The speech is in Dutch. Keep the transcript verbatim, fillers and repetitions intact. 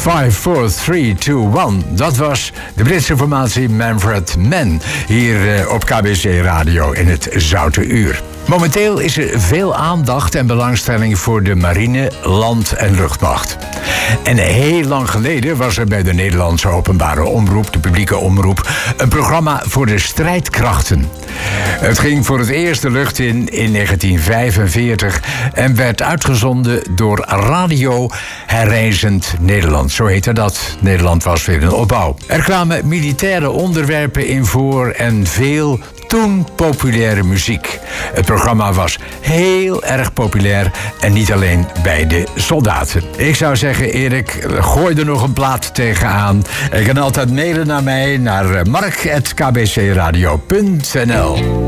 vijf, vier, drie, twee, één. Dat was de Britse formatie Manfred Mann. Hier uh, op K B C Radio in het Zoute Uur. Momenteel is er veel aandacht en belangstelling voor de marine, land- en luchtmacht. En heel lang geleden was er bij de Nederlandse openbare omroep, de publieke omroep, een programma voor de strijdkrachten. Het ging voor het eerst de lucht in in negentien vijfenveertig en werd uitgezonden door Radio Herrijzend Nederland. Zo heette dat. Nederland was weer in opbouw. Er kwamen militaire onderwerpen in voor en veel toen populaire muziek. Het programma was heel erg populair en niet alleen bij de soldaten. Ik zou zeggen, Erik, gooi er nog een plaat tegenaan. Je kan altijd mailen naar mij, naar mark apenstaartje k b c radio punt n l.